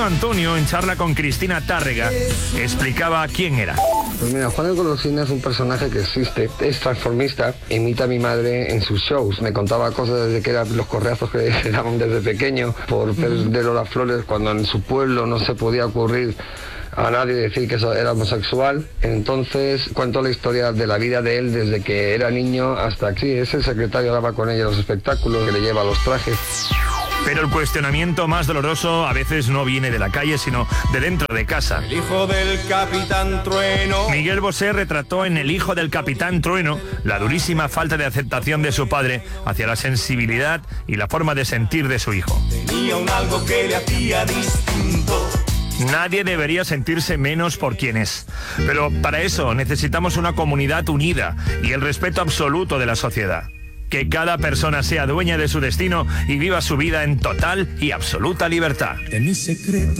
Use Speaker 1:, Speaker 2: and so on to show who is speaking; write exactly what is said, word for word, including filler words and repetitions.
Speaker 1: Antonio, en charla con Cristina Tárrega, explicaba quién era.
Speaker 2: Pues mira, Juan el Golosina es un personaje que existe, es transformista, imita a mi madre en sus shows. Me contaba cosas desde que eran los correazos que le daban desde pequeño por perder las flores, cuando en su pueblo no se podía ocurrir a nadie decir que eso era homosexual. Entonces cuento la historia de la vida de él desde que era niño hasta aquí. Es el secretario, daba con ella los espectáculos, que le lleva los trajes.
Speaker 1: Pero el cuestionamiento más doloroso a veces no viene de la calle, sino de dentro de casa.
Speaker 3: El hijo del Capitán Trueno.
Speaker 1: Miguel Bosé retrató en El hijo del Capitán Trueno la durísima falta de aceptación de su padre hacia la sensibilidad y la forma de sentir de su hijo.
Speaker 3: Tenía un algo que le hacía distinto.
Speaker 1: Nadie debería sentirse menos por quien es. Pero para eso necesitamos una comunidad unida y el respeto absoluto de la sociedad. Que cada persona sea dueña de su destino y viva su vida en total y absoluta libertad.
Speaker 4: De mi secreto.